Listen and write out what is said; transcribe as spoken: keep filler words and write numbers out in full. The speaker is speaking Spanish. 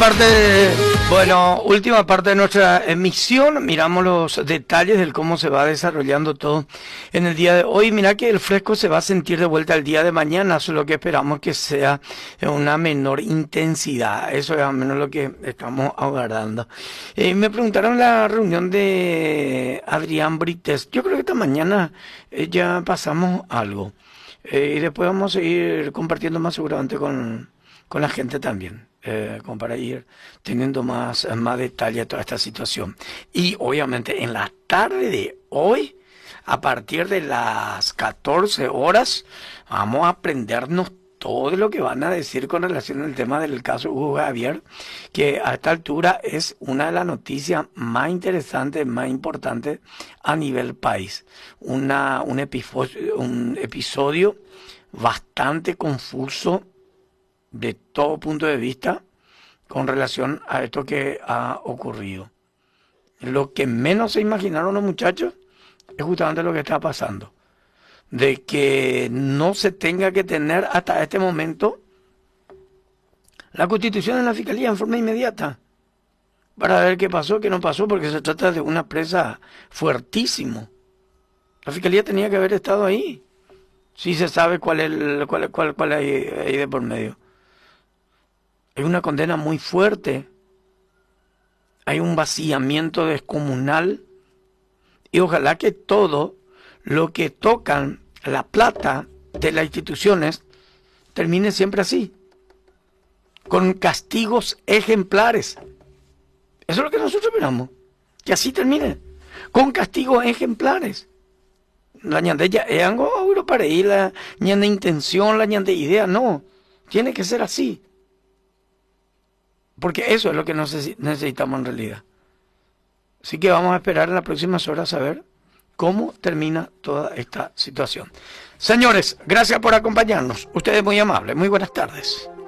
parte, de, bueno, última parte de nuestra emisión. Miramos los detalles del cómo se va desarrollando todo en el día de hoy. Mira que el fresco se va a sentir de vuelta el día de mañana, solo que esperamos que sea una menor intensidad. Eso es al menos lo que estamos aguardando. Eh, me preguntaron la reunión de Adrián Brites. Yo creo que esta mañana eh, ya pasamos algo. Eh, y después vamos a ir compartiendo más seguramente con, con la gente también. Eh, como para ir teniendo más, más detalle a toda esta situación. Y obviamente en la tarde de hoy, a partir de las catorce horas, vamos a aprendernos todo lo que van a decir con relación al tema del caso Hugo Javier, que a esta altura es una de las noticias más interesantes, más importantes a nivel país. Una, un, episodio, un episodio bastante confuso de todo punto de vista con relación a esto que ha ocurrido. Lo que menos se imaginaron los muchachos es justamente lo que está pasando. De que no se tenga que tener hasta este momento la constitución de la fiscalía en forma inmediata para ver qué pasó, qué no pasó, porque se trata de una presa fuertísimo. La fiscalía tenía que haber estado ahí, si se sabe cuál es el, cuál, cuál, cuál hay, hay de por medio. Hay una condena muy fuerte, hay un vaciamiento descomunal, y ojalá que todo lo que tocan la plata de las instituciones termine siempre así, con castigos ejemplares. Eso es lo que nosotros esperamos, que así termine, con castigos ejemplares. La ñandella es algo para ir, la ñande intención, la ñande idea, no, tiene que ser así. Porque eso es lo que necesitamos en realidad. Así que vamos a esperar en las próximas horas a ver cómo termina toda esta situación. Señores, gracias por acompañarnos. Ustedes muy amables. Muy buenas tardes.